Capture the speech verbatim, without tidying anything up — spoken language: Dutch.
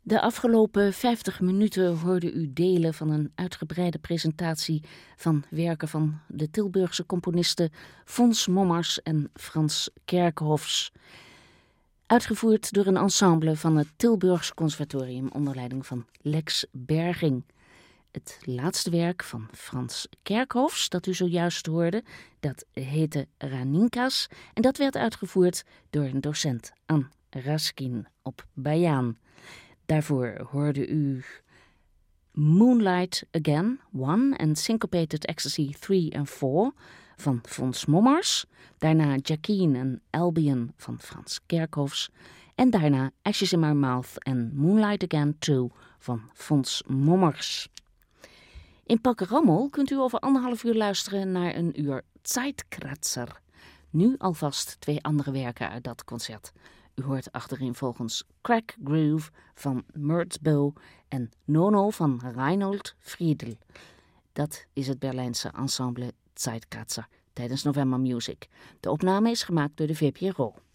De afgelopen vijftig minuten hoorde u delen van een uitgebreide presentatie van werken van de Tilburgse componisten Fons Mommers en Frans Kerkhoffs. Uitgevoerd door een ensemble van het Tilburgs Conservatorium onder leiding van Lex Berging. Het laatste werk van Frans Kerkhoffs, dat u zojuist hoorde, dat heette Raninkas en dat werd uitgevoerd door een docent Ann Raskin op Bajaan. Daarvoor hoorde u Moonlight Again, one en Syncopated Ecstasy three en four van Fons Mommers. Daarna Jacqueline en Albion van Frans Kerkhoffs. En daarna Ashes in My Mouth en Moonlight Again two van Fons Mommers. In Pakkerommel kunt u over anderhalf uur luisteren naar een uur Zeitkratzer. Nu alvast twee andere werken uit dat concert. U hoort achterin volgens Crack Groove van Merzbow en Nono van Reinhold Friedl. Dat is het Berlijnse ensemble Zeitkratzer tijdens November Music. De opname is gemaakt door de V P R O.